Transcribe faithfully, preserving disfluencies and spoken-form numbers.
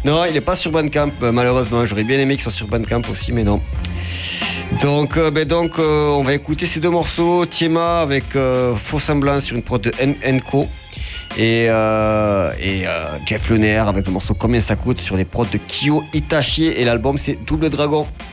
Non, il est pas sur Bandcamp, euh, malheureusement. J'aurais bien aimé qu'il soit sur Bandcamp aussi, mais non. Donc, euh, ben donc euh, on va écouter ces deux morceaux. Tiema avec euh, Faux Semblant sur une prod de N- Enco. Et, euh, et euh, Jeff Lunaire avec le morceau Combien ça coûte sur les prods de Kyo Itachi. Et l'album, c'est Double Dragon.